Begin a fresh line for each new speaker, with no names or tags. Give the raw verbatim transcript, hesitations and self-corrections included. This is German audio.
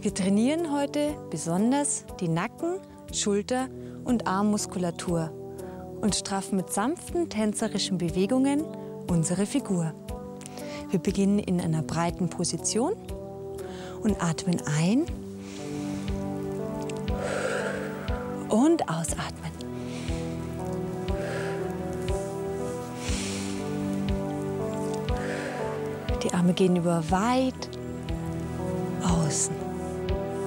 Wir trainieren heute besonders die Nacken-, Schulter- und Armmuskulatur und straffen mit sanften tänzerischen Bewegungen unsere Figur. Wir beginnen in einer breiten Position und atmen ein und ausatmen. Die Arme gehen über weit außen.